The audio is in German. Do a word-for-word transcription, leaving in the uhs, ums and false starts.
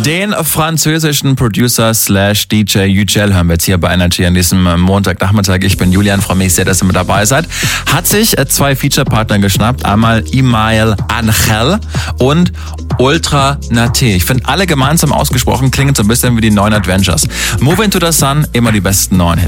Den französischen Producer slash D J Yücel hören wir jetzt hier bei Energy an diesem Montagnachmittag. Ich bin Julian, freue mich sehr, dass ihr mit dabei seid. Hat sich zwei Feature-Partner geschnappt. Einmal Imael Angel und Ultra Naté. Ich finde, alle gemeinsam ausgesprochen klingen so ein bisschen wie die neuen Adventures. Move Into the Sun, immer die besten neuen Hits.